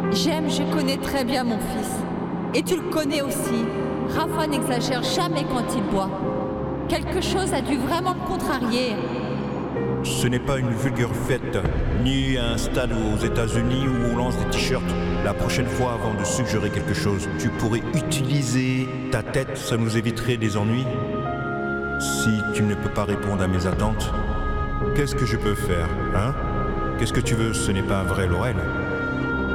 J'aime, je connais très bien mon fils. Et tu le connais aussi. Rafa n'exagère jamais quand il boit. Quelque chose a dû vraiment le contrarier. Ce n'est pas une vulgaire fête, ni un stade aux États-Unis où on lance des t-shirts. La prochaine fois, avant de suggérer quelque chose, tu pourrais utiliser ta tête, ça nous éviterait des ennuis. Si tu ne peux pas répondre à mes attentes, qu'est-ce que je peux faire, hein? Qu'est-ce que tu veux? Ce n'est pas vrai, Laurel.